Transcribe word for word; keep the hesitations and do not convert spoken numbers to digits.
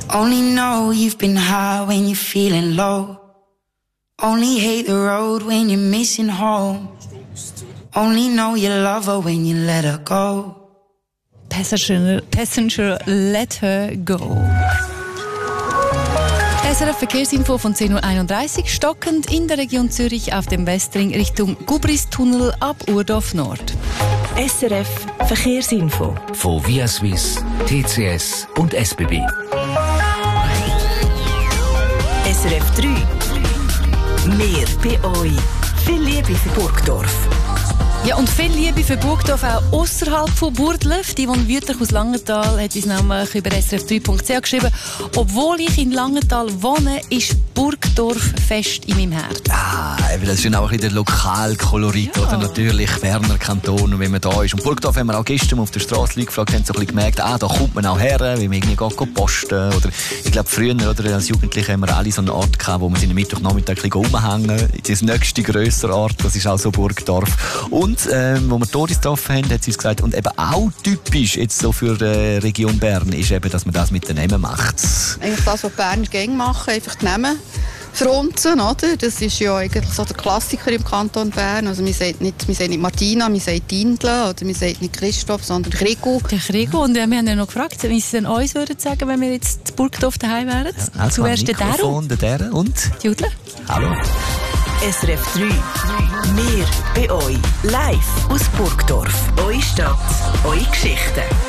Only know you've been high when you're feeling low. Only hate the road when you're missing home. Only know you love her when you let her go. Passenger, passenger let her go. S R F-Verkehrsinfo von zehn Uhr einunddreißig, stockend in der Region Zürich auf dem Westring Richtung Gubristunnel ab Urdorf Nord. S R F Verkehrsinfo von Via Suisse, T C S und S B B. S R F drei. Mehr bei euch. Viel Liebe für Burgdorf. Ja, und viel Liebe für Burgdorf auch ausserhalb von Burgdorf. Die Yvonne Wüthrich aus Langenthal hat uns nämlich über S R F drei Punkt c h geschrieben. Obwohl ich in Langenthal wohne, ist Burgdorf fest in meinem Herz. Ah, das ist ja auch ein bisschen der Lokalkolorit, ja. Oder natürlich Berner Kanton, und wenn man da ist. Und Burgdorf haben wir auch gestern auf der Straße gefragt, haben so ein bisschen gemerkt, ah, da kommt man auch her, wie man irgendwie geht posten. Oder ich glaube, früher oder als Jugendliche haben wir alle so einen Ort gehabt, wo wir in den Mittwochnachmittag ein bisschen rumhängen. Das nächste grössere Ort, das ist auch so Burgdorf. Und ähm, wo wir Doris getroffen haben, hat sie uns gesagt, und eben auch typisch jetzt so für die äh, Region Bern ist eben, dass man das mit den Namen macht. Eigentlich das, was die Berner gerne machen, einfach die Namen verunzen, oder? Das ist ja eigentlich so der Klassiker im Kanton Bern. Also man sagt nicht, man sagt nicht Martina, man sagt Dindle, oder man sagt nicht Christoph, sondern Krigo. Der Krigo. Und äh, wir haben ja noch gefragt, wie sie denn uns würden sagen, wenn wir jetzt in Burgdorf daheim wären. Ja, also zuerst der Mikrofon, der Dero und die Judler. Hallo. S R F drei. Mehr bei euch. Live aus Burgdorf. Eure Stadt, eure Geschichten.